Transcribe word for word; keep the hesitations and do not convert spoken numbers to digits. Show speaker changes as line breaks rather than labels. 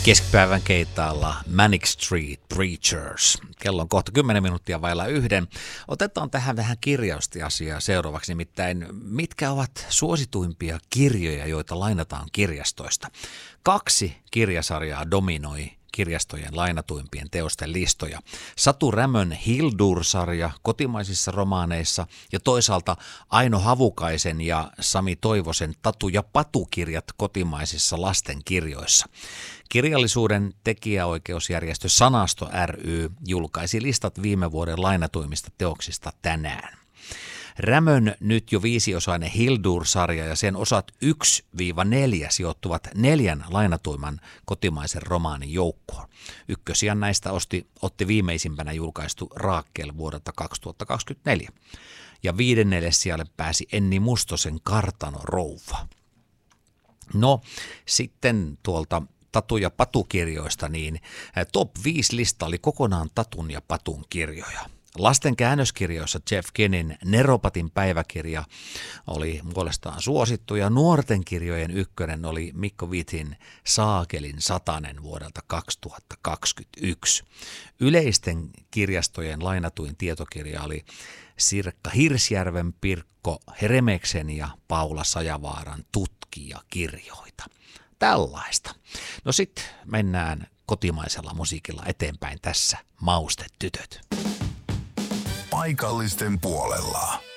Keskipäivän keitaalla Manic Street Preachers. Kello on kohta kymmenen minuuttia vailla yhden. Otetaan tähän vähän kirjaustiasiaa seuraavaksi, nimittäin mitkä ovat suosituimpia kirjoja, joita lainataan kirjastoista. Kaksi kirjasarjaa dominoi kirjastojen lainatuimpien teosten listoja. Satu Rämön Hildur-sarja kotimaisissa romaaneissa ja toisaalta Aino Havukaisen ja Sami Toivosen Tatu ja Patu-kirjat kotimaisissa lastenkirjoissa. Kirjallisuuden tekijäoikeusjärjestö Sanasto ry julkaisi listat viime vuoden lainatuimmista teoksista tänään. Rämön nyt jo viisiosainen Hildur-sarja ja sen osat yksi neljä sijoittuvat neljän lainatuimman kotimaisen romaanin joukkoon. Ykkösiä näistä osti, otti viimeisimpänä julkaistu Raakel vuodelta kaksituhattakaksikymmentäneljä. Ja viidennelle sijalle pääsi Enni Mustosen Kartano rouva. No sitten tuolta Tatu- ja Patu-kirjoista, niin top viisi lista oli kokonaan Tatun ja Patun kirjoja. Lasten käännöskirjoissa Jeff Kennin Neropatin päiväkirja oli puolestaan suosittu ja nuorten kirjojen ykkönen oli Mikko Within Saakelin satanen vuodelta kaksituhattakaksikymmentäyksi. Yleisten kirjastojen lainatuin tietokirja oli Sirkka Hirsjärven, Pirkko Heremeksen ja Paula Sajavaaran tutkijakirjoita. Tällaista. No sitten mennään kotimaisella musiikilla eteenpäin tässä Maustetytöt.
Paikallisten puolella.